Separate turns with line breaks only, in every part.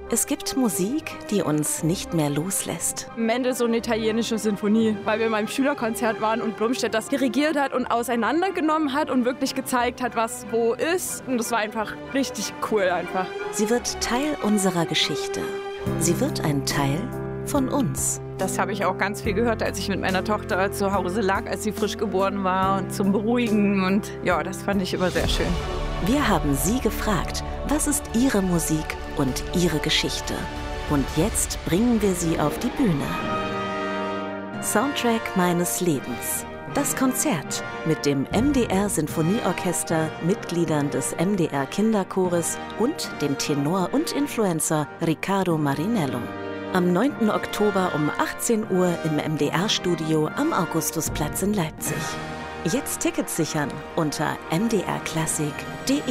Es gibt Musik, die uns nicht mehr loslässt.
Mendelssohn italienische Sinfonie, weil wir in meinem Schülerkonzert waren und Blumstedt das dirigiert hat und auseinandergenommen hat und wirklich gezeigt hat, was wo ist. Und das war einfach richtig cool einfach.
Sie wird Teil unserer Geschichte. Sie wird ein Teil von uns.
Das habe ich auch ganz viel gehört, als ich mit meiner Tochter zu Hause lag, als sie frisch geboren war, und zum Beruhigen. Und ja, das fand ich immer sehr schön.
Wir haben Sie gefragt, was ist Ihre Musik und Ihre Geschichte? Und jetzt bringen wir Sie auf die Bühne. Soundtrack meines Lebens. Das Konzert mit dem MDR Sinfonieorchester, Mitgliedern des MDR Kinderchores und dem Tenor und Influencer Riccardo Marinello. Am 9. Oktober um 18 Uhr im MDR-Studio am Augustusplatz in Leipzig. Jetzt Tickets sichern unter mdrklassik.de.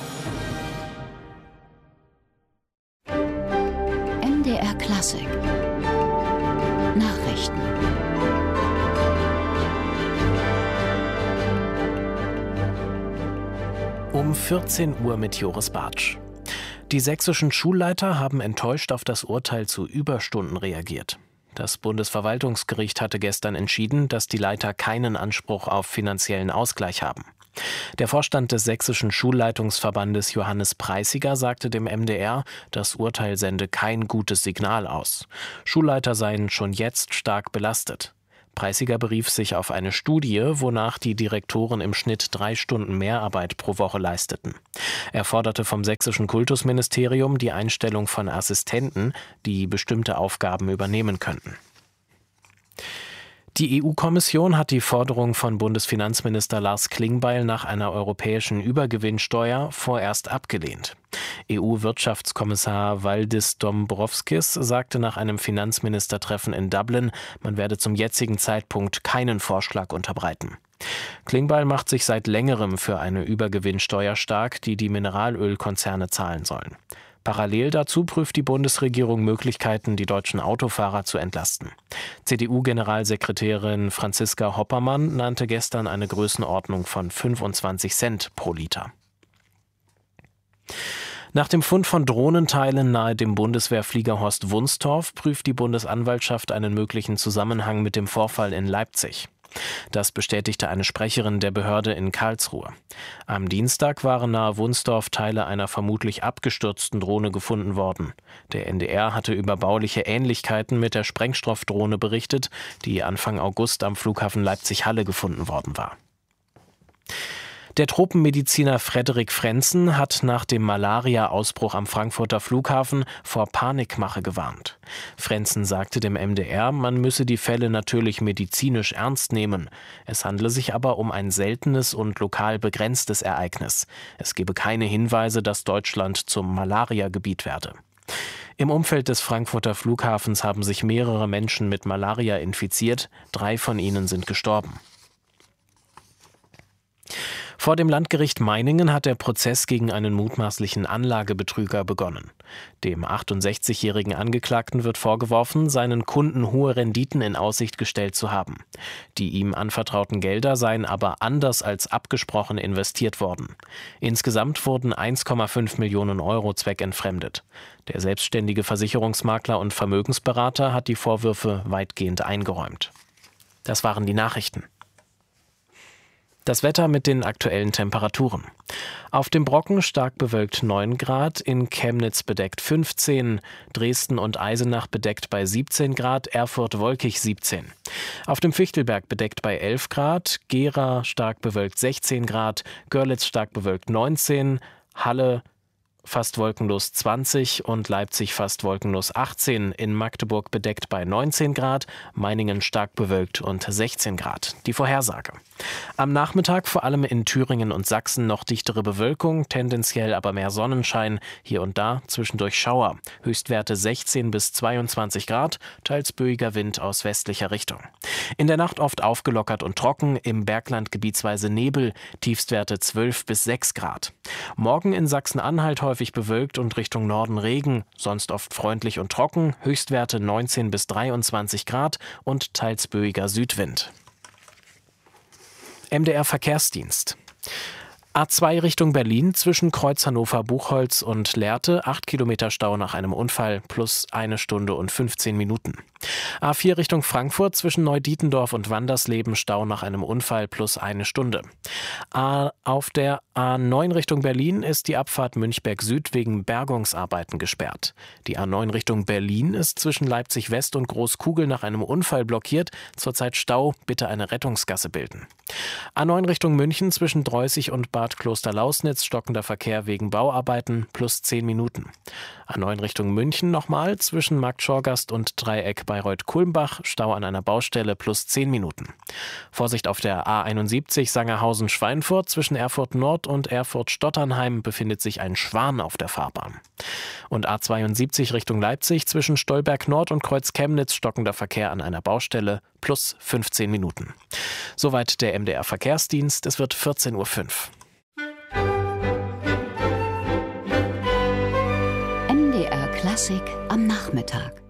MDR Klassik Nachrichten.
Um 14 Uhr mit Joris Bartsch. Die sächsischen Schulleiter haben enttäuscht auf das Urteil zu Überstunden reagiert. Das Bundesverwaltungsgericht hatte gestern entschieden, dass die Leiter keinen Anspruch auf finanziellen Ausgleich haben. Der Vorstand des Sächsischen Schulleitungsverbandes Johannes Preissiger sagte dem MDR, das Urteil sende kein gutes Signal aus. Schulleiter seien schon jetzt stark belastet. Preissiger berief sich auf eine Studie, wonach die Direktoren im Schnitt 3 Stunden Mehrarbeit pro Woche leisteten. Er forderte vom Sächsischen Kultusministerium die Einstellung von Assistenten, die bestimmte Aufgaben übernehmen könnten. Die EU-Kommission hat die Forderung von Bundesfinanzminister Lars Klingbeil nach einer europäischen Übergewinnsteuer vorerst abgelehnt. EU-Wirtschaftskommissar Valdis Dombrovskis sagte nach einem Finanzministertreffen in Dublin, man werde zum jetzigen Zeitpunkt keinen Vorschlag unterbreiten. Klingbeil macht sich seit längerem für eine Übergewinnsteuer stark, die die Mineralölkonzerne zahlen sollen. Parallel dazu prüft die Bundesregierung Möglichkeiten, die deutschen Autofahrer zu entlasten. CDU-Generalsekretärin Franziska Hoppermann nannte gestern eine Größenordnung von 25 Cent pro Liter. Nach dem Fund von Drohnenteilen nahe dem Bundeswehrflieger Horst Wunstorf prüft die Bundesanwaltschaft einen möglichen Zusammenhang mit dem Vorfall in Leipzig. Das bestätigte eine Sprecherin der Behörde in Karlsruhe. Am Dienstag waren nahe Wunstorf Teile einer vermutlich abgestürzten Drohne gefunden worden. Der NDR hatte über bauliche Ähnlichkeiten mit der Sprengstoffdrohne berichtet, die Anfang August am Flughafen Leipzig-Halle gefunden worden war. Der Tropenmediziner Frederik Frenzen hat nach dem Malaria-Ausbruch am Frankfurter Flughafen vor Panikmache gewarnt. Frenzen sagte dem MDR, man müsse die Fälle natürlich medizinisch ernst nehmen. Es handle sich aber um ein seltenes und lokal begrenztes Ereignis. Es gebe keine Hinweise, dass Deutschland zum Malaria-Gebiet werde. Im Umfeld des Frankfurter Flughafens haben sich mehrere Menschen mit Malaria infiziert. 3 von ihnen sind gestorben. Vor dem Landgericht Meiningen hat der Prozess gegen einen mutmaßlichen Anlagebetrüger begonnen. Dem 68-jährigen Angeklagten wird vorgeworfen, seinen Kunden hohe Renditen in Aussicht gestellt zu haben. Die ihm anvertrauten Gelder seien aber anders als abgesprochen investiert worden. Insgesamt wurden 1,5 Millionen Euro zweckentfremdet. Der selbstständige Versicherungsmakler und Vermögensberater hat die Vorwürfe weitgehend eingeräumt. Das waren die Nachrichten. Das Wetter mit den aktuellen Temperaturen. Auf dem Brocken stark bewölkt 9 Grad, in Chemnitz bedeckt 15, Dresden und Eisenach bedeckt bei 17 Grad, Erfurt wolkig 17. Auf dem Fichtelberg bedeckt bei 11 Grad, Gera stark bewölkt 16 Grad, Görlitz stark bewölkt 19, Halle fast wolkenlos 20 und Leipzig fast wolkenlos 18, in Magdeburg bedeckt bei 19 Grad, Meiningen stark bewölkt und 16 Grad. Die Vorhersage. Am Nachmittag vor allem in Thüringen und Sachsen noch dichtere Bewölkung, tendenziell aber mehr Sonnenschein, hier und da zwischendurch Schauer. Höchstwerte 16 bis 22 Grad, teils böiger Wind aus westlicher Richtung. In der Nacht oft aufgelockert und trocken, im Bergland gebietsweise Nebel, Tiefstwerte 12 bis 6 Grad. Morgen in Sachsen-Anhalt häufig bewölkt und Richtung Norden Regen, sonst oft freundlich und trocken, Höchstwerte 19 bis 23 Grad und teils böiger Südwind. MDR Verkehrsdienst. A2 Richtung Berlin zwischen Kreuz Hannover-Buchholz und Lehrte, 8 Kilometer Stau nach einem Unfall plus 1 Stunde und 15 Minuten. A4 Richtung Frankfurt zwischen Neudietendorf und Wandersleben, Stau nach einem Unfall plus 1 Stunde. Auf der A9 Richtung Berlin ist die Abfahrt Münchberg Süd wegen Bergungsarbeiten gesperrt. Die A9 Richtung Berlin ist zwischen Leipzig West und Großkugel nach einem Unfall blockiert. Zurzeit Stau, bitte eine Rettungsgasse bilden. A9 Richtung München zwischen Dreußig und Bad Klosterlausnitz, stockender Verkehr wegen Bauarbeiten plus 10 Minuten. A9 Richtung München nochmal zwischen Markt Schorgast und Dreieck Bayreuth-Kulmbach, Stau an einer Baustelle plus 10 Minuten. Vorsicht auf der A71 Sangerhausen-Schweinfurt zwischen Erfurt Nord und Erfurt-Stotternheim befindet sich ein Schwan auf der Fahrbahn. Und A72 Richtung Leipzig zwischen Stolberg Nord und Kreuz Chemnitz, stockender Verkehr an einer Baustelle plus 15 Minuten. Soweit der MDR Verkehrsdienst. Es wird 14:05 Uhr.
MDR Klassik am Nachmittag.